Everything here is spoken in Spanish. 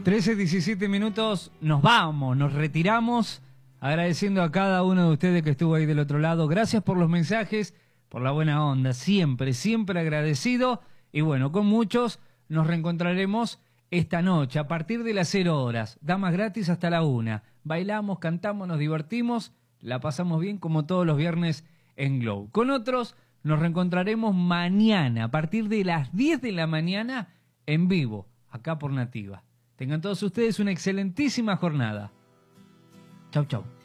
13:17 minutos, nos vamos, nos retiramos, agradeciendo a cada uno de ustedes que estuvo ahí del otro lado. Gracias por los mensajes, por la buena onda, siempre, siempre agradecido. Y bueno, con muchos nos reencontraremos esta noche, a partir de las 0 horas, damas gratis hasta la 1. Bailamos, cantamos, nos divertimos, la pasamos bien como todos los viernes en Glow. Con otros nos reencontraremos mañana, a partir de las 10 de la mañana, en vivo, acá por Nativa. Tengan todos ustedes una excelentísima jornada. Chau, chau.